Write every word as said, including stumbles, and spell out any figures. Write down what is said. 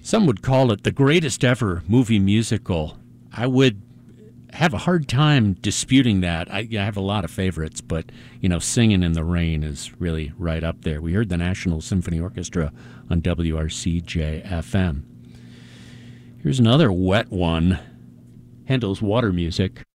Some would call it the greatest ever movie musical. I would have a hard time disputing that. I, I have a lot of favorites, but, you know, Singin' in the Rain is really right up there. We heard the National Symphony Orchestra on W R C J F M. Here's another wet one, Handel's Water Music.